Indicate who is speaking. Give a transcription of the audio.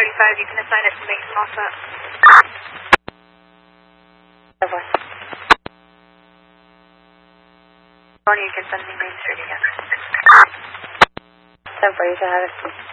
Speaker 1: 35, you can assign it to make some offset.
Speaker 2: Over.
Speaker 1: Or you can send me Main Street again.
Speaker 2: 10-4, you can have it.